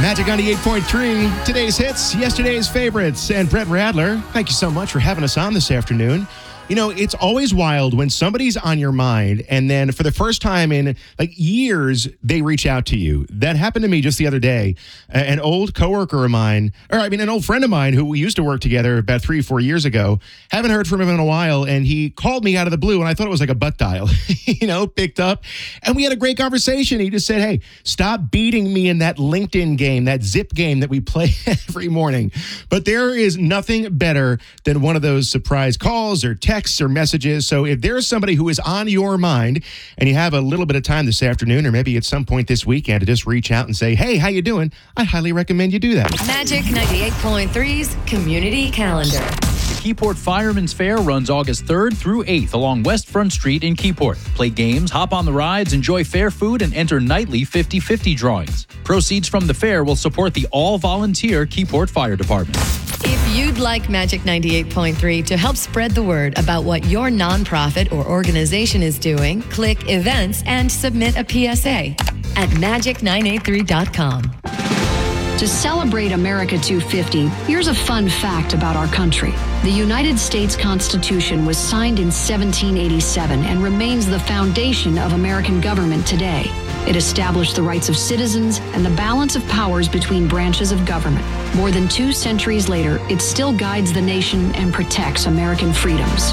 Magic 98.3, today's hits, yesterday's favorites. And Brett Radler, thank you so much for having us on this afternoon. You know, it's always wild when somebody's on your mind and then for the first time in like years, they reach out to you. That happened to me just the other day. An old coworker of mine, an old friend of mine who we used to work together about 3 or 4 years ago. Haven't heard from him in a while. And he called me out of the blue and I thought it was like a butt dial, picked up. And we had a great conversation. He just said, hey, stop beating me in that LinkedIn game, that zip game that we play every morning. But there is nothing better than one of those surprise calls or texts or messages. So if there's somebody who is on your mind and you have a little bit of time this afternoon or maybe at some point this weekend to just reach out and say, hey, how you doing? I highly recommend you do that. Magic 98.3's Community Calendar. The Keyport Fireman's Fair runs August 3rd through 8th along West Front Street in Keyport. Play games, hop on the rides, enjoy fair food, and enter nightly 50-50 drawings. Proceeds from the fair will support the all-volunteer Keyport Fire Department. If you'd like Magic 98.3 to help spread the word about what your nonprofit or organization is doing, click Events and submit a PSA at magic983.com. To celebrate America 250, here's a fun fact about our country. The United States Constitution was signed in 1787 and remains the foundation of American government today. It established the rights of citizens and the balance of powers between branches of government. More than 2 centuries later, it still guides the nation and protects American freedoms.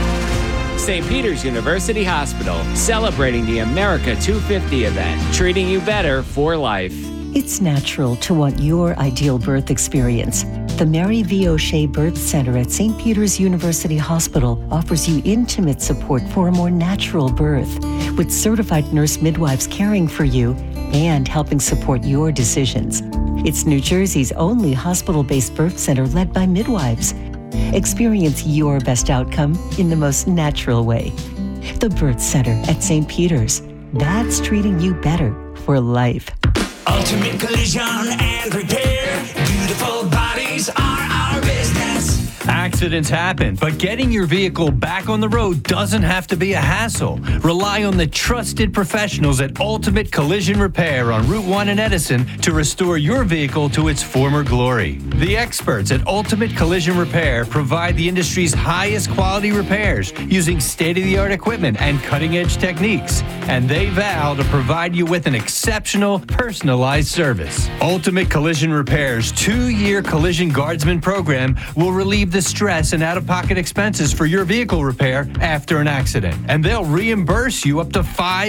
St. Peter's University Hospital, celebrating the America 250 event, treating you better for life. It's natural to want your ideal birth experience. The Mary V. O'Shea Birth Center at St. Peter's University Hospital offers you intimate support for a more natural birth, with certified nurse midwives caring for you and helping support your decisions. It's New Jersey's only hospital-based birth center led by midwives. Experience your best outcome in the most natural way. The Birth Center at St. Peter's. That's treating you better for life. Ultimate Collision and Repair. Beautiful bodies are our business. Accidents happen, but getting your vehicle back on the road doesn't have to be a hassle. Rely on the trusted professionals at Ultimate Collision Repair on Route 1 in Edison to restore your vehicle to its former glory. The experts at Ultimate Collision Repair provide the industry's highest quality repairs using state-of-the-art equipment and cutting-edge techniques. And they vow to provide you with an exceptional, personalized service. Ultimate Collision Repair's 2-year Collision Guardsman program will relieve the stress and out-of-pocket expenses for your vehicle repair after an accident. And they'll reimburse you up to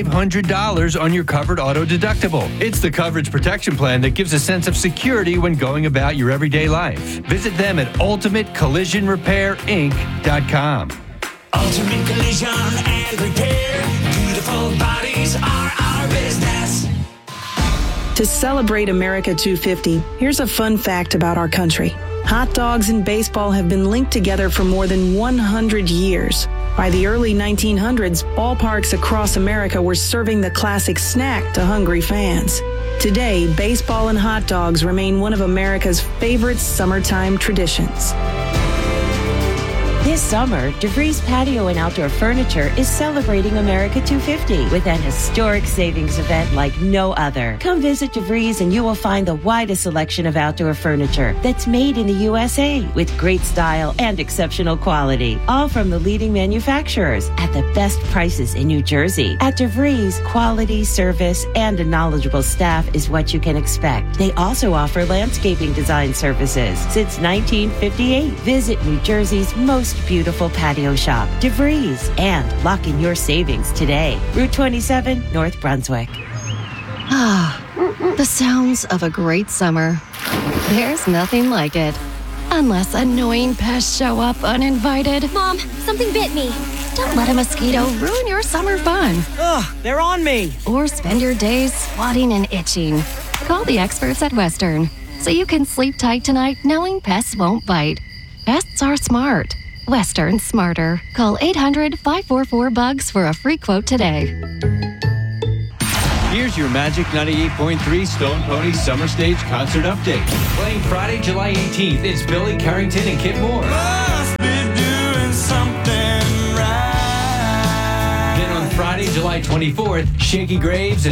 $500 on your covered auto deductible. It's the coverage protection plan that gives a sense of security when going about your everyday life. Visit them at ultimatecollisionrepairinc.com. Ultimate Collision and Repair. Beautiful bodies are our business. To celebrate America 250, here's a fun fact about our country. Hot dogs and baseball have been linked together for more than 100 years. By the early 1900s, ballparks across America were serving the classic snack to hungry fans. Today, baseball and hot dogs remain one of America's favorite summertime traditions. This summer, DeVries Patio and Outdoor Furniture is celebrating America 250 with an historic savings event like no other. Come visit DeVries and you will find the widest selection of outdoor furniture that's made in the USA with great style and exceptional quality, all from the leading manufacturers at the best prices in New Jersey. At DeVries, quality, service, and a knowledgeable staff is what you can expect. They also offer landscaping design services since 1958. Visit New Jersey's most beautiful patio shop, DeVries, and lock in your savings today. Route 27, North Brunswick. The sounds of a great summer. There's nothing like it. Unless annoying pests show up uninvited. Mom, something bit me. Don't let a mosquito ruin your summer fun. Ugh, they're on me. Or spend your days swatting and itching. Call the experts at Western so you can sleep tight tonight knowing pests won't bite. Pests are smart. Western smarter. Call 800-544-BUGS for a free quote today. Here's your Magic 98.3 Stone Pony Summer Stage Concert Update. Playing Friday, July 18th, it's Billy Carrington and Kit Moore. Must be doing something right. Then on Friday, July 24th, Shakey Graves and